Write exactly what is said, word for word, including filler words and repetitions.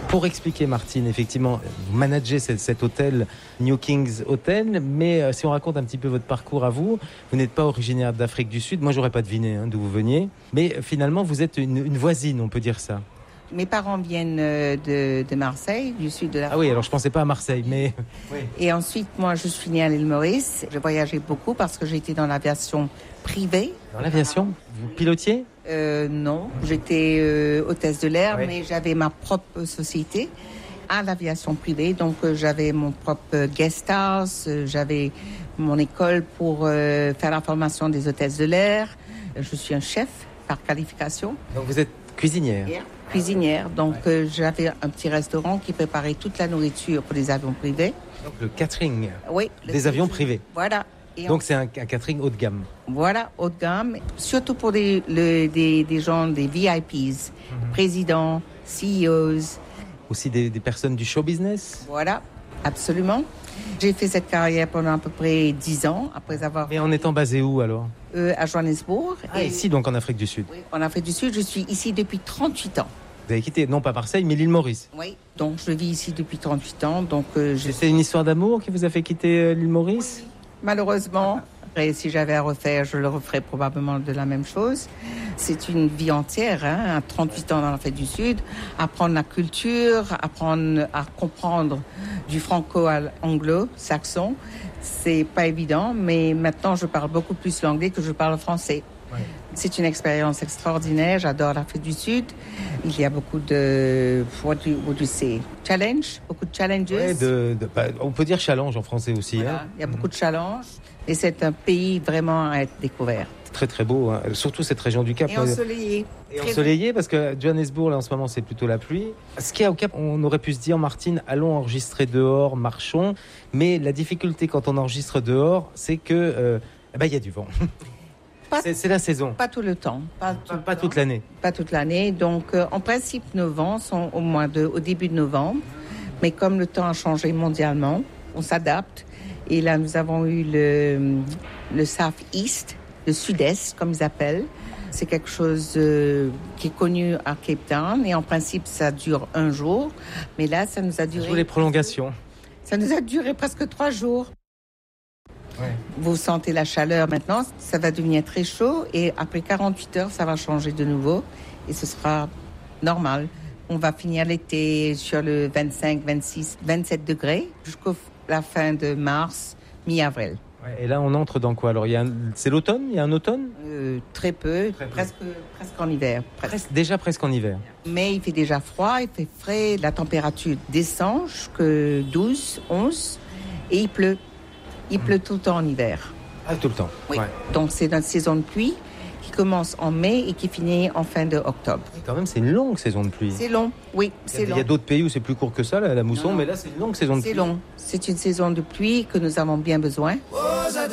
Pour expliquer, Martine, effectivement, vous managez cet, cet hôtel, New Kings Hotel, mais euh, si on raconte un petit peu votre parcours à vous, vous n'êtes pas originaire d'Afrique du Sud. Moi, j'aurais pas deviné hein, d'où vous veniez, mais euh, finalement, vous êtes une, une voisine, on peut dire ça. Mes parents viennent de, de Marseille, du sud de la France. Ah oui, alors je pensais pas à Marseille, mais... Oui. Et ensuite, moi, je suis née à l'île Maurice. Je voyageais beaucoup parce que j'étais dans l'aviation privée. Dans l'aviation, vous pilotiez ? euh, Non, j'étais euh, hôtesse de l'air, Oui. mais j'avais ma propre société à l'aviation privée. Donc, euh, j'avais mon propre guest house, euh, j'avais mon école pour euh, faire la formation des hôtesses de l'air. Je suis un chef par qualification. Donc vous êtes cuisinière ? Cuisinière, donc ouais. euh, j'avais un petit restaurant qui préparait toute la nourriture pour les avions privés. Donc le catering oui, des catering. avions privés. Voilà. Et donc on... c'est un, un catering haut de gamme. Voilà, haut de gamme, surtout pour des, le, des, des gens, des V I Ps, mm-hmm. présidents, C E Os. Aussi des, des personnes du show business. Voilà, absolument. J'ai fait cette carrière pendant à peu près dix ans, après avoir... Mais en étant basé où alors ? euh, À Johannesburg. Ah, et... ici donc en Afrique du Sud. Oui, en Afrique du Sud, je suis ici depuis trente-huit ans. Vous avez quitté, non pas Marseille, mais l'île Maurice. Oui, donc je vis ici depuis trente-huit ans. Donc, euh, je... C'est une histoire d'amour qui vous a fait quitter euh, l'île Maurice ? Oui, malheureusement. Après, si j'avais à refaire, je le referais probablement de la même chose. C'est une vie entière, hein, à trente-huit ans dans l'Afrique du Sud, apprendre la culture, apprendre à comprendre du franco-anglo-saxon. C'est pas évident, mais maintenant je parle beaucoup plus l'anglais que je parle français. Ouais. C'est une expérience extraordinaire. J'adore l'Afrique du Sud. Il y a beaucoup de, what do, what do you say, challenge, beaucoup de challenges. Ouais, de, de, bah, on peut dire challenge en français aussi. Voilà, hein. Il y a beaucoup de challenges. Et c'est un pays vraiment à être découvert. Très très beau, hein. Surtout cette région du Cap. Et ensoleillé. Et ensoleillé parce que Johannesburg, là en ce moment, c'est plutôt la pluie. Ce qu'il y a au Cap, on aurait pu se dire, Martine, allons enregistrer dehors, marchons. Mais la difficulté quand on enregistre dehors, c'est que euh, eh ben, y a du vent. Pas, c'est, c'est la saison. Pas tout le temps. Pas, tout pas, le pas temps. toute l'année. Pas toute l'année. Donc, euh, en principe, nos vents sont au mois de, au début de novembre. Mais comme le temps a changé mondialement, on s'adapte. Et là, nous avons eu le, le South-East, le Sud-Est, comme ils appellent. C'est quelque chose euh, qui est connu à Cape Town. Et en principe, ça dure un jour. Mais là, ça nous a duré... Sur les prolongations. Ça nous a duré presque trois jours. Ouais. Vous sentez la chaleur maintenant, ça va devenir très chaud. Et après quarante-huit heures, ça va changer de nouveau. Et ce sera normal. On va finir l'été sur le vingt-cinq, vingt-six, vingt-sept degrés jusqu'à la fin de mars, mi-avril. Ouais, et là, on entre dans quoi alors il y a un... C'est l'automne ? Il y a un automne ? euh, Très peu, très presque, peu. presque en hiver. Presque. Presque, déjà presque en hiver. Mais il fait déjà froid, il fait frais, la température descend jusqu'à douze, onze et il pleut. Il mmh. pleut tout le temps en hiver. Ah, tout le temps. Oui. Ouais. Donc c'est notre saison de pluie qui commence en mai et qui finit en fin d'octobre. Et quand même, c'est une longue saison de pluie. C'est long, oui, c'est long. Il y a d'autres pays où c'est plus court que ça, la, la mousson, non, mais là, c'est une longue saison de c'est pluie. C'est long. C'est une saison de pluie que nous avons bien besoin.